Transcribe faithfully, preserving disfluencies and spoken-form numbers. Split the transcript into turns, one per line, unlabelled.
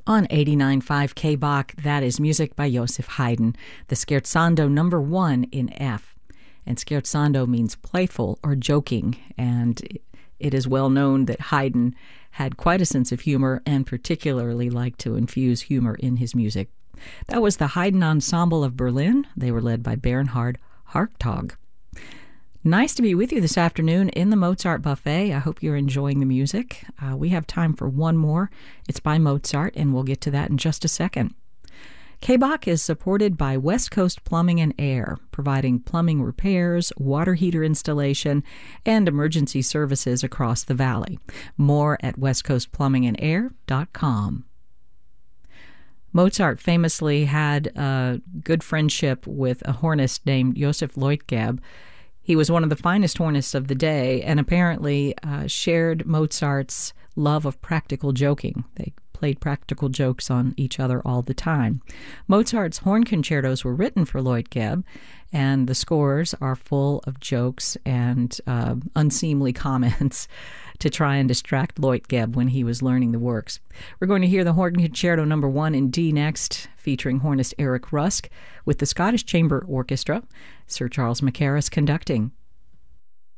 On eighty-nine point five K-Bach, that is music by Joseph Haydn, the Scherzando number one in F. And scherzando means playful or joking, and it is well known that Haydn had quite a sense of humor and particularly liked to infuse humor in his music. That was the Haydn Ensemble of Berlin. They were led by Bernhard Hartog. Nice to be with you this afternoon in the Mozart Buffet. I hope you're enjoying the music. Uh, we have time for one more. It's by Mozart, and we'll get to that in just a second. K-Bach is supported by West Coast Plumbing and Air, providing plumbing repairs, water heater installation, and emergency services across the valley. More at west coast plumbing and air dot com. Mozart famously had a good friendship with a hornist named Joseph Leutgeb. He was one of the finest hornists of the day and apparently uh, shared Mozart's love of practical joking. They played practical jokes on each other all the time. Mozart's horn concertos were written for Leutgeb, and the scores are full of jokes and uh, unseemly comments to try and distract Leutgeb when he was learning the works. We're going to hear the Horn Concerto number one in D next, featuring hornist Eric Rusk with the Scottish Chamber Orchestra, Sir Charles Mackerras conducting.